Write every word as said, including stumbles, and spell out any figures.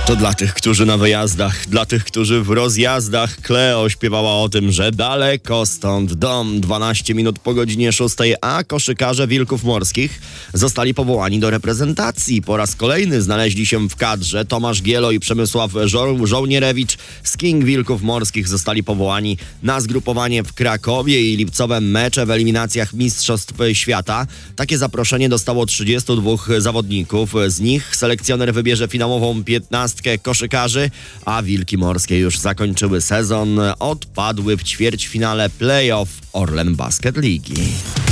To dla tych, którzy na wyjazdach, dla tych, którzy w rozjazdach. Kleo śpiewała o tym, że daleko stąd dom, dwanaście minut po godzinie szóstej, a koszykarze Wilków Morskich zostali powołani do reprezentacji. Po raz kolejny znaleźli się w kadrze. Tomasz Gielo i Przemysław Żo- Żołnierewicz z King Wilków Morskich zostali powołani na zgrupowanie w Krakowie i lipcowe mecze w eliminacjach Mistrzostw Świata. Takie zaproszenie dostało trzydziestu dwóch zawodników. Z nich selekcjoner wybierze finałową piętnastkę koszykarzy, a Wilki Morskie już zakończyły sezon. Odpadły w ćwierćfinale play-off Orlen Basket Ligi.